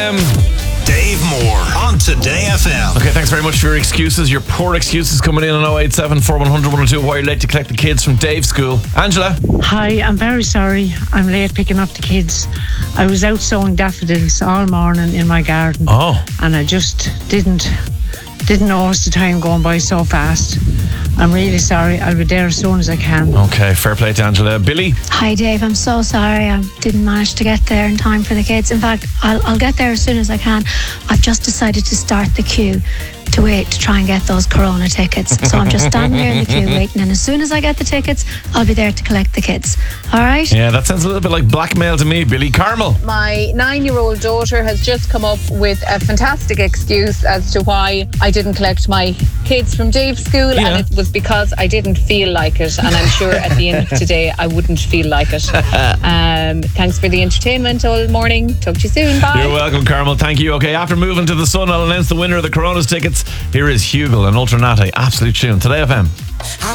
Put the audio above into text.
Dave Moore on Today FM. Okay, thanks very much for your excuses. Your poor excuses coming in on 087 4100 102. Why you're late to collect the kids from Dave's school. Angela. Hi, I'm very sorry. I'm late picking up the kids. I was out sowing daffodils all morning in my garden. Oh. And I just didn't notice the time going by so fast. I'm really sorry. I'll be there as soon as I can. Okay, fair play to Angela. Billy. Hi Dave, I'm so sorry I didn't manage to get there in time for the kids. In fact, I'll get there as soon as I can. I've just decided to start the queue to wait to try and get those Corona tickets. So I'm just standing there in the queue waiting, and as soon as I get the tickets, I'll be there to collect the kids. All right? Yeah, that sounds a little bit like blackmail to me, Billy. Carmel. My 9-year-old daughter has just come up with a fantastic excuse as to why I didn't collect my kids from Dave's school, and it was because I didn't feel like it, and I'm sure at the end of today I wouldn't feel like it. Thanks for the entertainment all morning. Talk to you soon. Bye. You're welcome, Carmel. Thank you. Okay, after moving to the sun, I'll announce the winner of the Coronas tickets. Here is Hugel and Ultranate. Absolute tune. Today FM.